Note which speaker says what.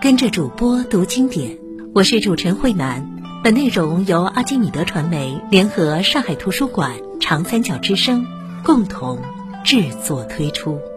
Speaker 1: 跟着主播读经典，我是主持人慧楠。本内容由阿基米德传媒联合上海图书馆、长三角之声共同制作推出。